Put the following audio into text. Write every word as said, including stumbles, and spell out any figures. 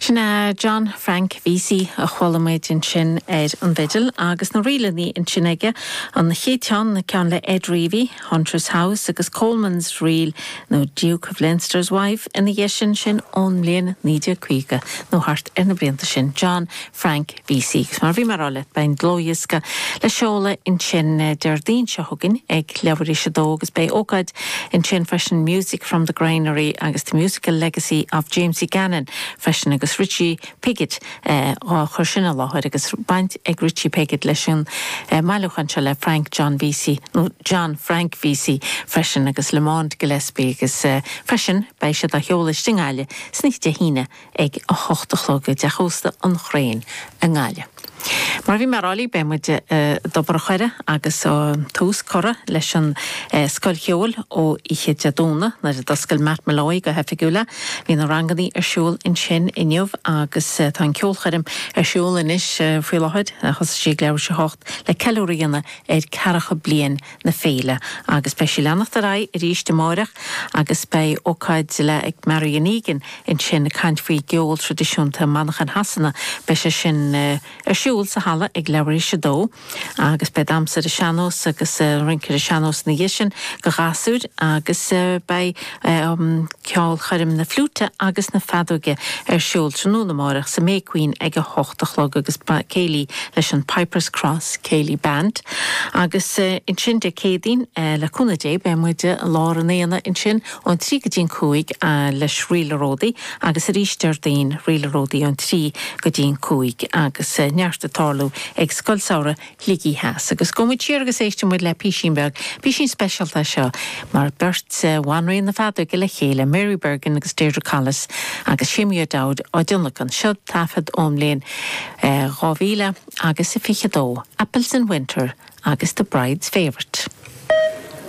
Sinna John Frank Vesey a chhualaméid in sin ar an bhidil agus na rialaní in sin aige an na chéiteán na ceann le Ed Reevy, Hunter's House agus Coleman's Reel nó Duke of Leinster's Wife ina dhéisin sin ón mbliana níide cuige nó hart ar na blianta sin John Frank Vesey. Gus mar bhí mar álet bain glóiasca le seola in sin deardín se thugann ag leabharí se dó agus bé ócaid in sin freisin Music from the Granary agus the musical legacy of James E. Gannon freisin agus Richie Piggott á chuir sin a láthir agus baint ag Richie Piggott leis sin mailechan se le Frank John Vesey nó John Frank Vesey freisin agus Le Monde Gillespie agus freisin bei se a cheola stingáile sníte híine ag a hochtachlóga de chósta an chréin a ngáile. Mar bhí marrálaí be muid dobar chuire agus tús chora leis an scoil cheol ó ihe deadúna na dascail Matt Malloy go hefigiúla hí na ranganí ar siúil in sin inniuh agus tá ceolcharim ar siúil inis faoi láthid chus sé leabhar se hocht le ceúíanna ar cearacha blian na féile agus bei sí leannacht a ra i ríiste máireach agus bei ócaid le ag Marianígan in sin na caint faoi geol tradiisiúnta manachan hasanna bei se sin ar siúil sa hala ag leabharí se dó agus be damsa a seanós agus rincir a seanós na dhéisin go gasúd agus bei ceáil chuirim na flúte agus na fadóige ar siúil trúna máireach sa mécuoin ag a hochtachlog agus céilí leis an Piper's Cross céilí band agus in sin de cédín le cúnadé be muide lá an éana in sin ón trí go dín cúig leis rileródaí agus a rísteir daon rileródaí ón trí go dín cúig agus nearsta tarlú ag scoilsára ligí heas. Agus gomid tíar agus éiste muid le Písínberg, Písín specialta seo, mar bert wanraí na fadú go le chéile, Mary Bergen agus Deirdre Callis agus Simeon Dowd á Dunlacan, siod tafad ómléin rávíle agus i fiche dó, Apples in Winter agus The Bride's Favourite.